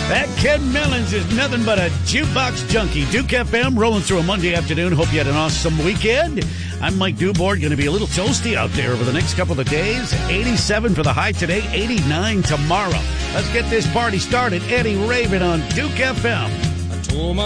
That Ken Mellons is nothing but a jukebox junkie. Duke FM rolling through a Monday afternoon. Hope you had an awesome weekend. I'm Mike Dubord. Going to be a little toasty out there over the next couple of days. 87 for the high today, 89 tomorrow. Let's get this party started. Eddie Raven on Duke FM.